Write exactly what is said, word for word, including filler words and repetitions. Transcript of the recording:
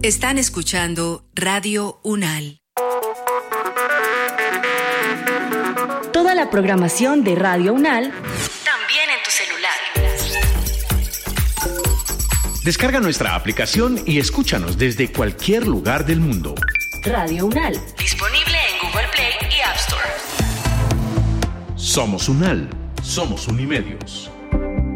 Están escuchando Radio UNAL. Toda la programación de Radio UNAL también en tu celular. Descarga nuestra aplicación y escúchanos desde cualquier lugar del mundo. Radio UNAL. Disponible en Google Play y App Store. Somos UNAL. Somos Unimedios.